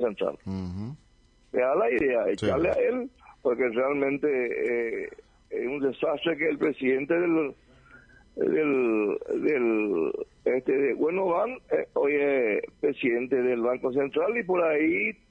Central. Ujú. Me da la idea, echarle Sí. a él, porque realmente es un desastre que el presidente de Buenovan hoy es presidente del Banco Central y por ahí